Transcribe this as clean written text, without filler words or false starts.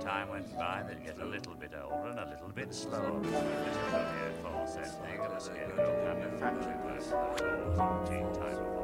time went by, they'd get a little bit older and a little bit slower. The typical earfall setting of a scarecrow kind of factory person, those old routine type of